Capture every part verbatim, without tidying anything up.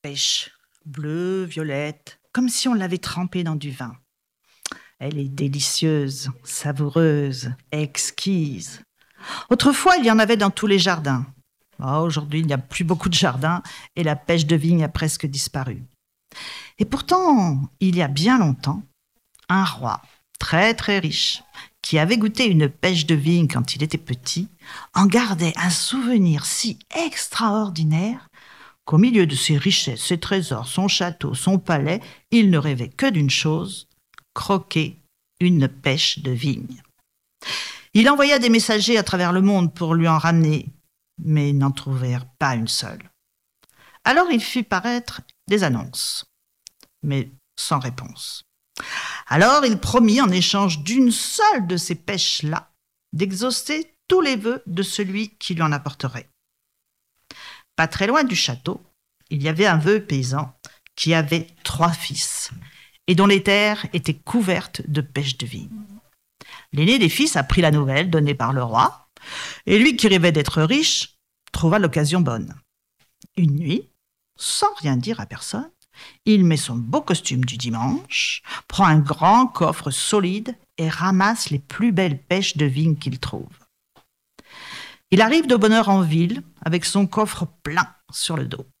pêche, bleue, violette, comme si on l'avait trempée dans du vin. Elle est délicieuse, savoureuse, exquise. Autrefois, il y en avait dans tous les jardins. Oh, aujourd'hui, il n'y a plus beaucoup de jardins et la pêche de vigne a presque disparu. Et pourtant, il y a bien longtemps, un roi très très riche, qui avait goûté une pêche de vigne quand il était petit, en gardait un souvenir si extraordinaire qu'au milieu de ses richesses, ses trésors, son château, son palais, il ne rêvait que d'une chose, croquer une pêche de vigne. Il envoya des messagers à travers le monde pour lui en ramener, mais ils n'en trouvèrent pas une seule. Alors il fit paraître des annonces, mais sans réponse. Alors il promit, en échange d'une seule de ces pêches-là, d'exaucer tous les vœux de celui qui lui en apporterait. Pas très loin du château, il y avait un vieux paysan qui avait trois fils et dont les terres étaient couvertes de pêches de vigne. L'aîné des fils apprit la nouvelle donnée par le roi, et lui qui rêvait d'être riche, trouva l'occasion bonne. Une nuit, sans rien dire à personne, il met son beau costume du dimanche, prend un grand coffre solide et ramasse les plus belles pêches de vigne qu'il trouve. Il arrive de bonne heure en ville avec son coffre plein sur le dos.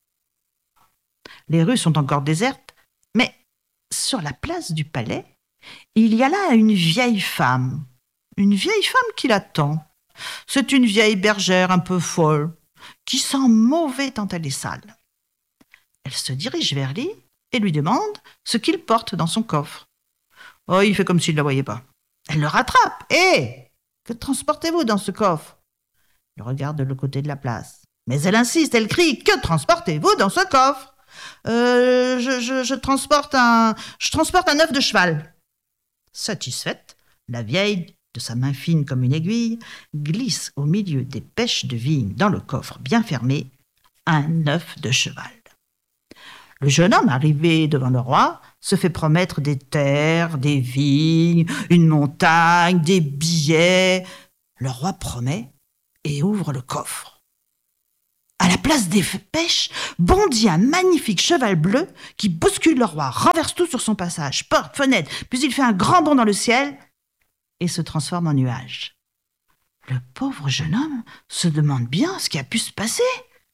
Les rues sont encore désertes, mais sur la place du palais, il y a là une vieille femme, une vieille femme qui l'attend. C'est une vieille bergère un peu folle, qui sent mauvais tant elle est sale. Elle se dirige vers lui et lui demande ce qu'il porte dans son coffre. Oh, il fait comme s'il ne la voyait pas. Elle le rattrape. « Hé, que transportez-vous dans ce coffre ?» Il regarde de l'autre côté de la place. Mais elle insiste, elle crie « Que transportez-vous dans ce coffre ?»« Euh, je, je, je transporte un, je transporte un œuf de cheval. » Satisfaite, la vieille, de sa main fine comme une aiguille, glisse au milieu des pêches de vigne dans le coffre bien fermé un œuf de cheval. Le jeune homme, arrivé devant le roi, se fait promettre des terres, des vignes, une montagne, des billets. Le roi promet et ouvre le coffre. À la place des pêches, bondit un magnifique cheval bleu qui bouscule le roi, renverse tout sur son passage, porte, fenêtre, puis il fait un grand bond dans le ciel et se transforme en nuage. Le pauvre jeune homme se demande bien ce qui a pu se passer.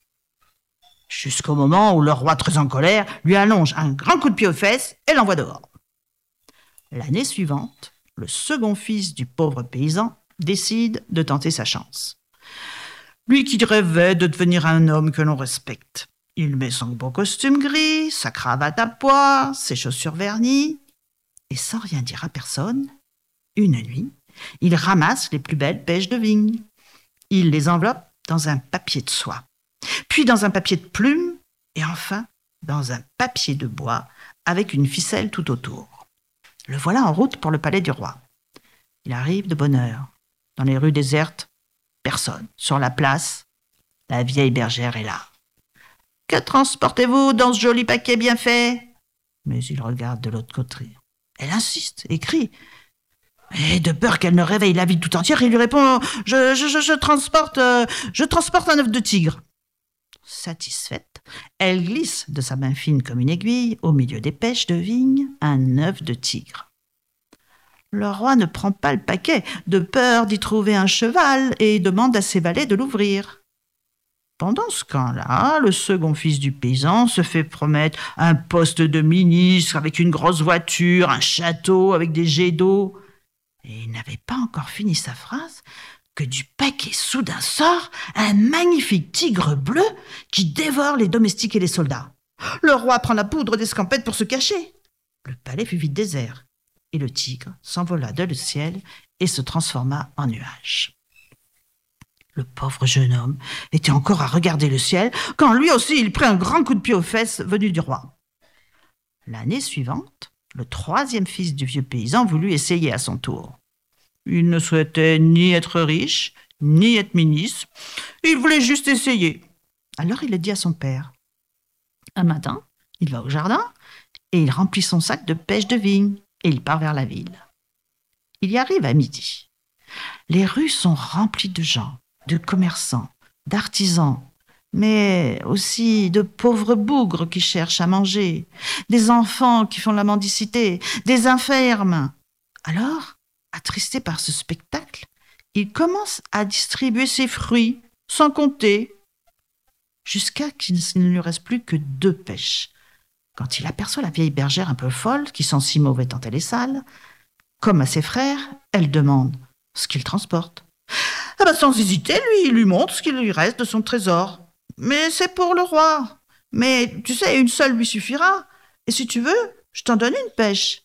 Jusqu'au moment où le roi, très en colère, lui allonge un grand coup de pied aux fesses et l'envoie dehors. L'année suivante, le second fils du pauvre paysan décide de tenter sa chance. Lui qui rêvait de devenir un homme que l'on respecte. Il met son beau costume gris, sa cravate à pois, ses chaussures vernies, et sans rien dire à personne, une nuit, il ramasse les plus belles pêches de vigne. Il les enveloppe dans un papier de soie, puis dans un papier de plume, et enfin dans un papier de bois avec une ficelle tout autour. Le voilà en route pour le palais du roi. Il arrive de bonne heure. Dans les rues désertes, personne. Sur la place, la vieille bergère est là. « Que transportez-vous dans ce joli paquet bien fait ?» Mais il regarde de l'autre côté. Elle insiste et crie. Et de peur qu'elle ne réveille la ville tout entière, il lui répond « Je, je, je, je, transporte, euh, je transporte un œuf de tigre. » Satisfaite, elle glisse de sa main fine comme une aiguille, au milieu des pêches de vigne, un œuf de tigre. Le roi ne prend pas le paquet, de peur d'y trouver un cheval, et demande à ses valets de l'ouvrir. Pendant ce temps-là, le second fils du paysan se fait promettre un poste de ministre avec une grosse voiture, un château avec des jets d'eau. Et il n'avait pas encore fini sa phrase que du paquet soudain sort un magnifique tigre bleu qui dévore les domestiques et les soldats. Le roi prend la poudre d'escampette pour se cacher. Le palais fut vite désert, et le tigre s'envola de le ciel et se transforma en nuage. Le pauvre jeune homme était encore à regarder le ciel quand lui aussi il prit un grand coup de pied aux fesses venu du roi. L'année suivante, le troisième fils du vieux paysan voulut essayer à son tour. Il ne souhaitait ni être riche, ni être ministre. Il voulait juste essayer. Alors il le dit à son père. Un matin, il va au jardin et il remplit son sac de pêches de vigne et il part vers la ville. Il y arrive à midi. Les rues sont remplies de gens, de commerçants, d'artisans, mais aussi de pauvres bougres qui cherchent à manger, des enfants qui font la mendicité, des infirmes. Alors, attristé par ce spectacle, il commence à distribuer ses fruits, sans compter, jusqu'à qu'il ne lui reste plus que deux pêches. Quand il aperçoit la vieille bergère un peu folle, qui sent si mauvais tant elle est sale, comme à ses frères, elle demande ce qu'il transporte. Ah ben sans hésiter, lui, il lui montre ce qu'il lui reste de son trésor. Mais c'est pour le roi. Mais tu sais, une seule lui suffira. Et si tu veux, je t'en donne une pêche.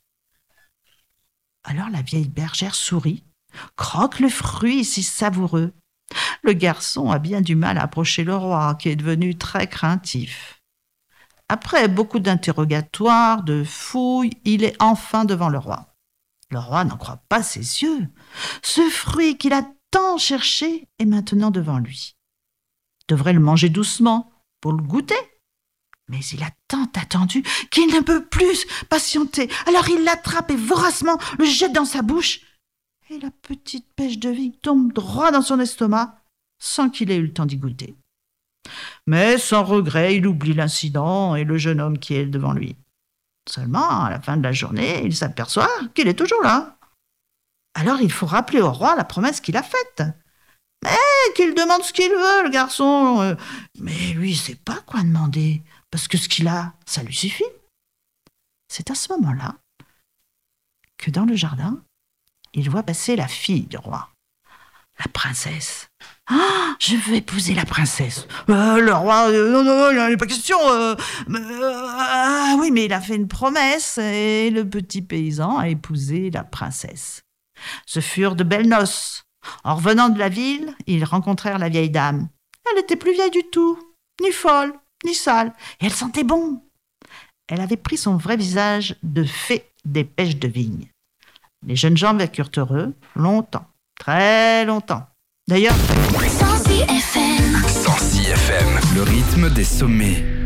Alors la vieille bergère sourit, croque le fruit si savoureux. Le garçon a bien du mal à approcher le roi, qui est devenu très craintif. Après beaucoup d'interrogatoires, de fouilles, il est enfin devant le roi. Le roi n'en croit pas ses yeux. Ce fruit qu'il a tant cherché est maintenant devant lui. Il devrait le manger doucement pour le goûter. Mais il a tant attendu qu'il ne peut plus patienter. Alors il l'attrape et voracement le jette dans sa bouche. Et la petite pêche de vigne tombe droit dans son estomac sans qu'il ait eu le temps d'y goûter. Mais sans regret, il oublie l'incident et le jeune homme qui est devant lui. Seulement, à la fin de la journée, il s'aperçoit qu'il est toujours là. Alors il faut rappeler au roi la promesse qu'il a faite. Mais qu'il demande ce qu'il veut, le garçon. Euh, mais lui, il ne sait pas quoi demander, parce que ce qu'il a, ça lui suffit. C'est à ce moment-là que dans le jardin, il voit passer la fille du roi, la princesse. « Ah, je veux épouser la princesse. Euh, le roi, euh, non, non, il n'est pas question. Euh, euh, ah oui, mais il a fait une promesse et le petit paysan a épousé la princesse. Ce furent de belles noces. En revenant de la ville, ils rencontrèrent la vieille dame. Elle n'était plus vieille du tout, ni folle, ni sale, et elle sentait bon. Elle avait pris son vrai visage de fée des pêches de vigne. Les jeunes gens vécurent heureux longtemps, très longtemps. D'ailleurs, cent six F M. cent six F M, le rythme des sommets.